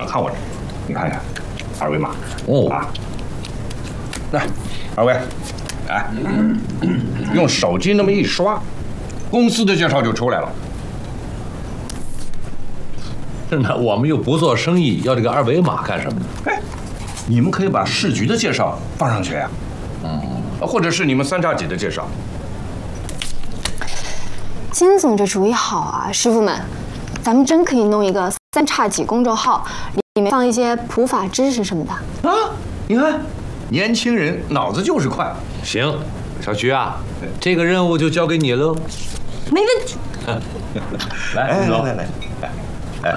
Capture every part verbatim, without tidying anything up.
看我这，你看看，二维码。 哦啊，来，二位，来，用手机那么一刷，公司的介绍就出来了。 那我们又不做生意，要这个二维码干什么呢？ 哎，你们可以把市局的介绍放上去呀、啊，嗯，或者是你们三叉戟的介绍。 金总这主意好啊，师傅们，咱们真可以弄一个三叉戟公众号，里面放一些普法知识什么的。 啊，你看，年轻人脑子就是快。 行，小徐啊，这个任务就交给你喽。 没问题。 来， 来走来来来，哎，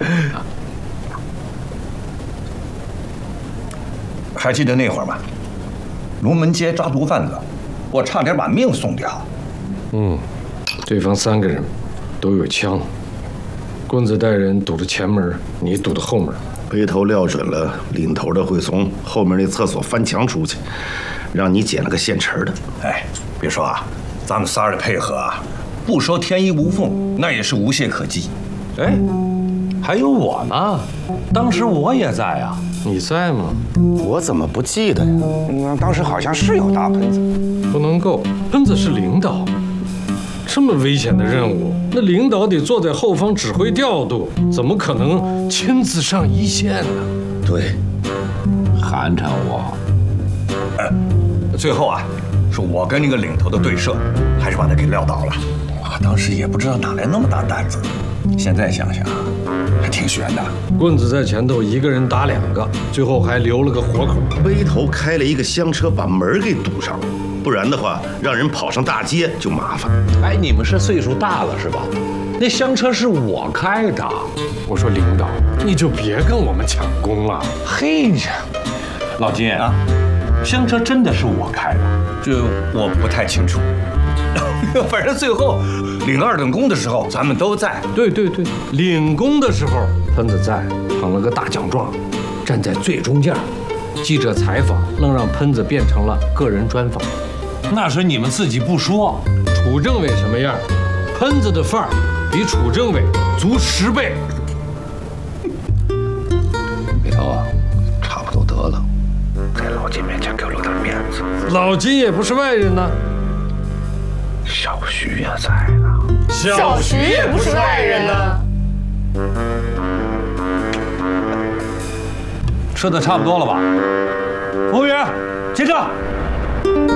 还记得那会儿吗？龙门街抓毒贩子，我差点把命送掉。 嗯，对方三个人都有枪，棍子带人堵着前门，你堵着后门。 背头撂准了，领头的会从后面那厕所翻墙出去，让你捡了个现成的。 哎，别说啊，咱们仨的配合啊，不说天衣无缝，那也是无懈可击。 哎，还有我呢，当时我也在啊。 你在吗？ 我怎么不记得呀？嗯，当时好像是有大喷子。 不能够，喷子是领导，这么危险的任务，那领导得坐在后方指挥调度，怎么可能亲自上一线呢？ 对， 寒碜我。 呃，最后啊，是我跟那个领头的对射，还是把他给撂倒了。啊，当时也不知道哪来那么大胆子，现在想想还挺悬的。 棍子在前头，一个人打两个，最后还留了个活口。 背头开了一个厢车，把门给堵上了，不然的话，让人跑上大街就麻烦。 哎，你们是岁数大了是吧？那厢车是我开的。 我说领导，你就别跟我们抢功了。 嘿呀，老金啊，厢车真的是我开的。 这我不太清楚，反正最后领二等功的时候，咱们都在。 对对对，领功的时候，喷子在，捧了个大奖状，站在最中间。记者采访，愣让喷子变成了个人专访。 那是你们自己不说。 楚政委什么样，喷子的范儿比楚政委足十倍。 背头啊，差不多得了，在老金面前给我留点面子。 老金也不是外人呢。 小徐也在呢。 小徐也不是外人呢。 吃的差不多了吧？服务员，结账。